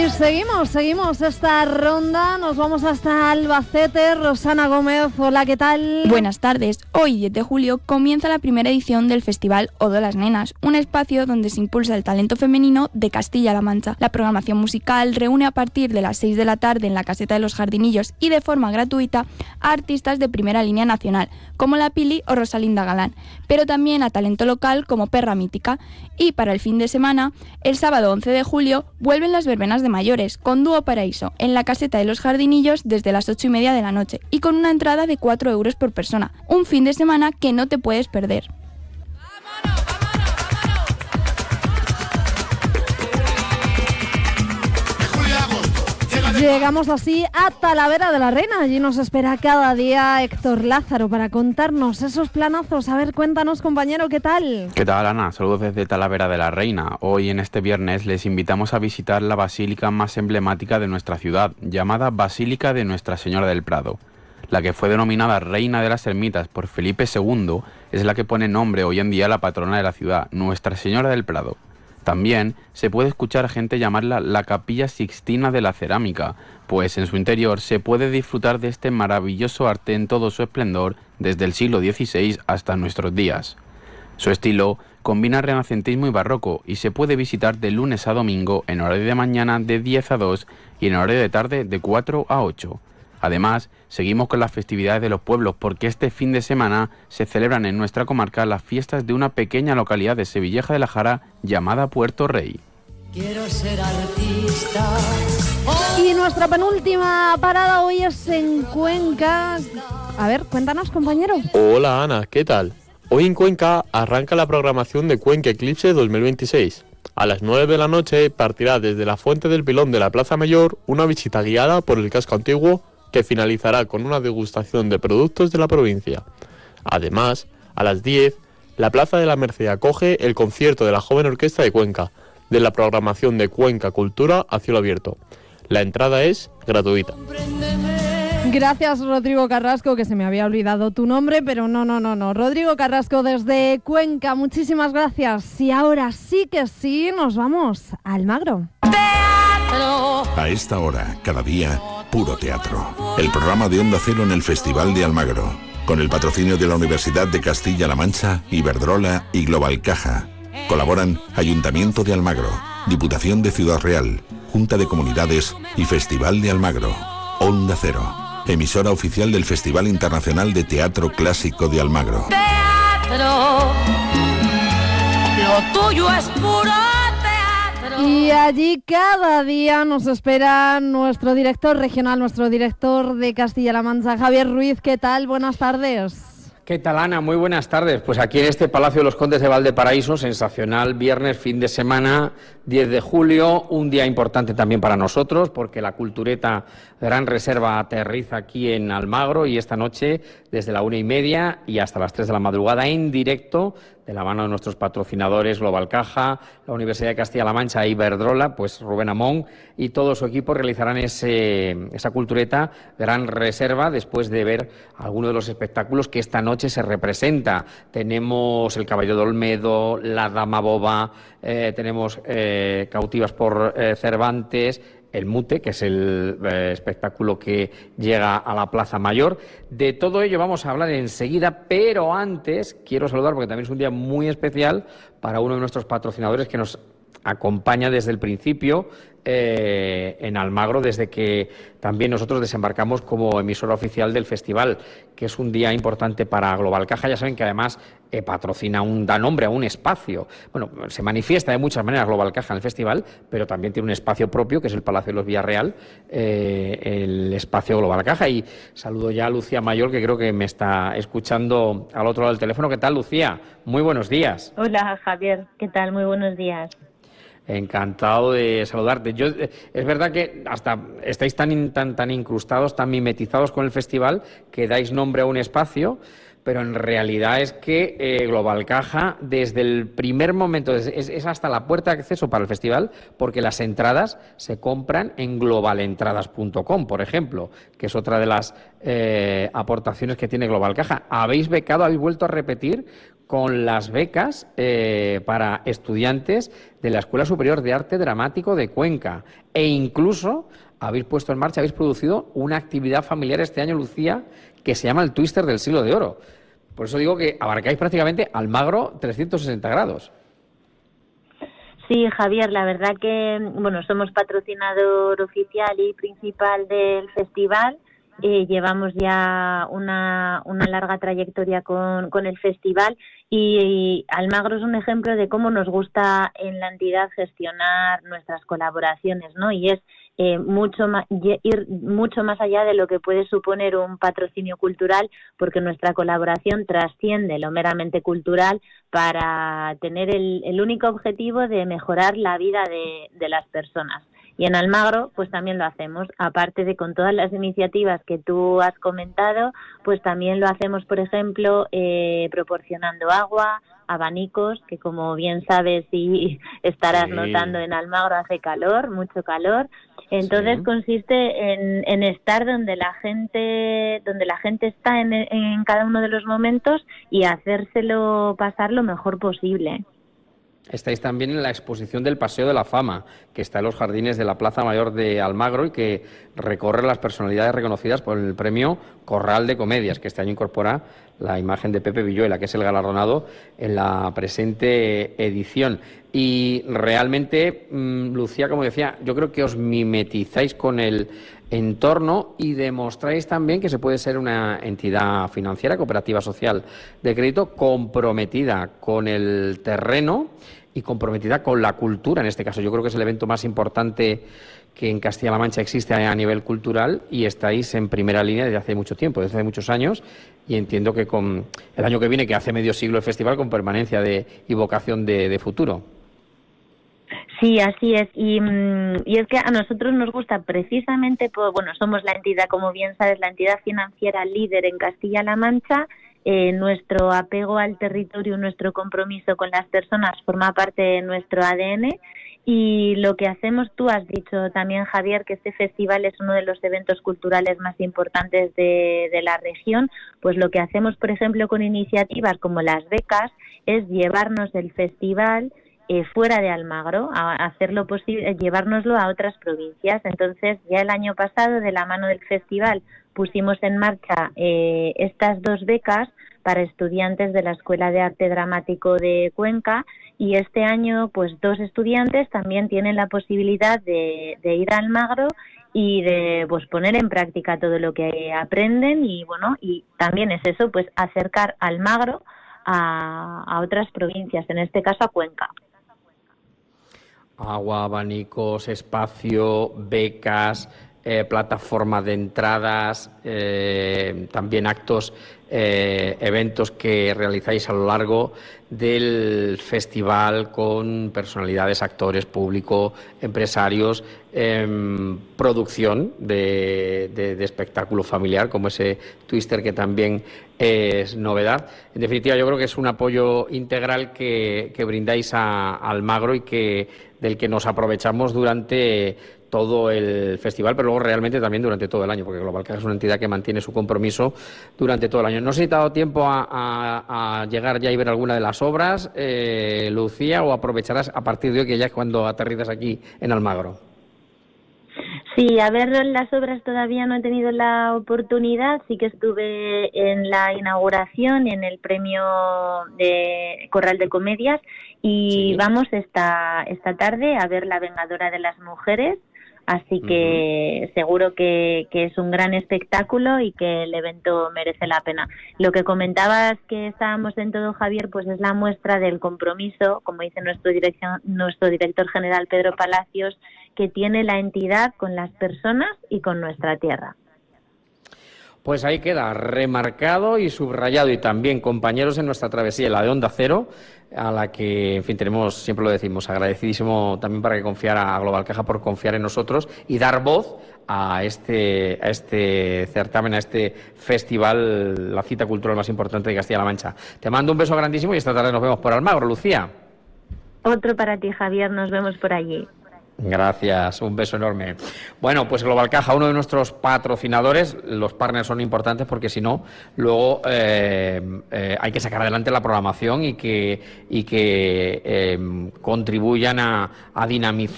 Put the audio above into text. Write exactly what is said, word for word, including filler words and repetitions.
seguimos, seguimos esta ronda, nos vamos hasta Albacete. Rosana Gómez, hola, ¿qué tal? Buenas tardes. Hoy, diez de julio, comienza la primera edición del Festival Odo a las Nenas, un espacio donde se impulsa el talento femenino de Castilla-La Mancha. La programación musical reúne a partir de las seis de la tarde en la Caseta de los Jardinillos y de forma gratuita a artistas de primera línea nacional, como La Pili o Rosalinda Galán, pero también a talento local como Perra Mítica. Y para el fin de semana, el sábado once de julio, vuelven las verbenas de mayores, con Dúo Paraíso, en la Caseta de los Jardinillos desde las ocho y media de la noche, y con una entrada de cuatro euros por persona. Un fin de semana que no te puedes perder. Llegamos así a Talavera de la Reina. Allí nos espera cada día Héctor Lázaro para contarnos esos planazos. A ver, cuéntanos, compañero, ¿qué tal? ¿Qué tal, Ana? Saludos desde Talavera de la Reina. Hoy, en este viernes, les invitamos a visitar la basílica más emblemática de nuestra ciudad, llamada Basílica de Nuestra Señora del Prado. La que fue denominada Reina de las Ermitas por Felipe segundo es la que pone nombre hoy en día a la patrona de la ciudad, Nuestra Señora del Prado. También se puede escuchar a gente llamarla la Capilla Sixtina de la Cerámica, pues en su interior se puede disfrutar de este maravilloso arte en todo su esplendor desde el siglo dieciséis hasta nuestros días. Su estilo combina renacentismo y barroco y se puede visitar de lunes a domingo en horario de mañana de diez a dos y en horario de tarde de cuatro a ocho. Además, seguimos con las festividades de los pueblos porque este fin de semana se celebran en nuestra comarca las fiestas de una pequeña localidad de Sevilleja de la Jara llamada Puerto Rey. Quiero ser artista. Y nuestra penúltima parada hoy es en Cuenca. A ver, cuéntanos, compañero. Hola, Ana, ¿qué tal? Hoy en Cuenca arranca la programación de Cuenca Eclipse dos mil veintiséis. A las nueve de la noche partirá desde la Fuente del Pilón de la Plaza Mayor una visita guiada por el casco antiguo que finalizará con una degustación de productos de la provincia. Además, a las diez, la Plaza de la Merced acoge el concierto de la Joven Orquesta de Cuenca, de la programación de Cuenca Cultura a cielo abierto. La entrada es gratuita. Gracias, Rodrigo Carrasco, que se me había olvidado tu nombre, pero no, no, no, no. Rodrigo Carrasco desde Cuenca, muchísimas gracias. Y ahora sí que sí, nos vamos a Almagro. A esta hora, cada día, puro teatro. El programa de Onda Cero en el Festival de Almagro, con el patrocinio de la Universidad de Castilla-La Mancha, Iberdrola y Global Caja. Colaboran Ayuntamiento de Almagro, Diputación de Ciudad Real, Junta de Comunidades y Festival de Almagro. Onda Cero, emisora oficial del Festival Internacional de Teatro Clásico de Almagro. Teatro, lo tuyo es puro. Y allí cada día nos espera nuestro director regional, nuestro director de Castilla-La Mancha, Javier Ruiz. ¿Qué tal? Buenas tardes. ¿Qué tal, Ana? Muy buenas tardes. Pues aquí en este Palacio de los Condes de Valdeparaíso, sensacional viernes, fin de semana, diez de julio, un día importante también para nosotros, porque la Cultureta Gran Reserva aterriza aquí en Almagro y esta noche, desde la una y media y hasta las tres de la madrugada, en directo, de la mano de nuestros patrocinadores Global Caja, la Universidad de Castilla-La Mancha e Iberdrola, pues Rubén Amón y todo su equipo realizarán ese, esa Cultureta Gran Reserva después de ver algunos de los espectáculos que esta noche se representa. Tenemos El Caballero de Olmedo, La Dama Boba, eh, tenemos eh, Cautivas por eh, Cervantes, El Mute, que es el eh, espectáculo que llega a la Plaza Mayor. De todo ello vamos a hablar enseguida, pero antes quiero saludar, porque también es un día muy especial para uno de nuestros patrocinadores que nos acompaña desde el principio eh, en Almagro, desde que también nosotros desembarcamos como emisora oficial del festival, que es un día importante para Global Caja. Ya saben que además eh, patrocina un, da nombre a un espacio. Bueno, se manifiesta de muchas maneras Global Caja en el festival, pero también tiene un espacio propio, que es el Palacio de los Villarreal, eh, el espacio Global Caja. Y saludo ya a Lucía Mayor, que creo que me está escuchando al otro lado del teléfono. ¿Qué tal, Lucía? Muy buenos días. Hola, Javier. ¿Qué tal? Muy buenos días. Encantado de saludarte. Yo, es verdad que hasta estáis tan, tan, tan incrustados, tan mimetizados con el festival, que dais nombre a un espacio, pero en realidad es que eh, Global Caja, desde el primer momento, es, es hasta la puerta de acceso para el festival, porque las entradas se compran en global entradas punto com, por ejemplo, que es otra de las eh, aportaciones que tiene Global Caja. Habéis becado, habéis vuelto a repetir con las becas eh, para estudiantes de la Escuela Superior de Arte Dramático de Cuenca. E incluso habéis puesto en marcha, habéis producido una actividad familiar este año, Lucía, que se llama el Twister del Siglo de Oro. Por eso digo que abarcáis prácticamente Almagro trescientos sesenta grados. Sí, Javier, la verdad que bueno, somos patrocinador oficial y principal del festival. Eh, llevamos ya una, una larga trayectoria con, con el festival y, y Almagro es un ejemplo de cómo nos gusta en la entidad gestionar nuestras colaboraciones, ¿no? Y es eh, mucho más, ir mucho más allá de lo que puede suponer un patrocinio cultural, porque nuestra colaboración trasciende lo meramente cultural para tener el, el único objetivo de mejorar la vida de, de las personas. Y en Almagro, pues también lo hacemos, aparte de con todas las iniciativas que tú has comentado, pues también lo hacemos, por ejemplo, eh, proporcionando agua, abanicos, que como bien sabes y estarás sí. notando, en Almagro hace calor, mucho calor. Entonces sí. consiste en, en estar donde la gente, donde la gente está en, en cada uno de los momentos y hacérselo pasar lo mejor posible. Estáis también en la exposición del Paseo de la Fama, que está en los jardines de la Plaza Mayor de Almagro y que recorre las personalidades reconocidas por el premio Corral de Comedias, que este año incorpora la imagen de Pepe Villuela, que es el galardonado en la presente edición. Y realmente, mmm, Lucía, como decía, yo creo que os mimetizáis con el entorno y demostráis también que se puede ser una entidad financiera, cooperativa social de crédito, comprometida con el terreno y comprometida con la cultura. En este caso, yo creo que es el evento más importante que en Castilla-La Mancha existe a nivel cultural y estáis en primera línea desde hace mucho tiempo, desde hace muchos años, y entiendo que con el año que viene, que hace medio siglo el festival, con permanencia de, y vocación de, de futuro. Sí, así es. Y, y es que a nosotros nos gusta precisamente, pues, bueno, somos la entidad, como bien sabes, la entidad financiera líder en Castilla-La Mancha. Eh, nuestro apego al territorio, nuestro compromiso con las personas forma parte de nuestro A D N. Y lo que hacemos, tú has dicho también, Javier, que este festival es uno de los eventos culturales más importantes de, de la región. Pues lo que hacemos, por ejemplo, con iniciativas como las becas, es llevarnos el festival Eh, fuera de Almagro, a hacerlo posible, llevárnoslo a otras provincias. Entonces, ya el año pasado, de la mano del festival, pusimos en marcha eh, estas dos becas para estudiantes de la Escuela de Arte Dramático de Cuenca, y este año, pues, dos estudiantes también tienen la posibilidad de, de ir a Almagro y de, pues, poner en práctica todo lo que aprenden. Y bueno, y también es eso, pues, acercar Almagro a, a otras provincias, en este caso a Cuenca. Agua, abanicos, espacio, becas, eh, plataforma de entradas, eh, también actos, eh, eventos que realizáis a lo largo del festival con personalidades, actores, público, empresarios, eh, producción de, de, de espectáculo familiar, como ese Twister, que también es novedad. En definitiva, yo creo que es un apoyo integral que, que brindáis a, a Almagro y que del que nos aprovechamos durante todo el festival, pero luego realmente también durante todo el año, porque Global Caja es una entidad que mantiene su compromiso durante todo el año. ¿No os ha dado tiempo a, a, a llegar ya y ver alguna de las obras, eh, Lucía, o aprovecharás a partir de hoy, que ya es cuando aterrizas aquí en Almagro? Sí, a ver, las obras todavía no he tenido la oportunidad. Sí que estuve en la inauguración y en el premio de Corral de Comedias, y sí. vamos esta esta tarde a ver La Vengadora de las Mujeres, así que uh-huh. seguro que, que es un gran espectáculo y que el evento merece la pena. Lo que comentabas, que estábamos en todo, Javier, pues es la muestra del compromiso, como dice nuestro, dirección, nuestro director general Pedro Palacios, que tiene la entidad con las personas y con nuestra tierra. Pues ahí queda remarcado y subrayado, y también, compañeros, en nuestra travesía, la de Onda Cero, a la que, en fin, tenemos, siempre lo decimos, agradecidísimo también para que confiara a Global Caja por confiar en nosotros y dar voz a este, a este certamen, a este festival, la cita cultural más importante de Castilla-La Mancha. Te mando un beso grandísimo y esta tarde nos vemos por Almagro, Lucía. Otro para ti, Javier, nos vemos por allí. Gracias, un beso enorme. Bueno, pues Global Caja, uno de nuestros patrocinadores, los partners son importantes porque si no, luego eh, eh, hay que sacar adelante la programación y que, y que eh, contribuyan a, a dinamizar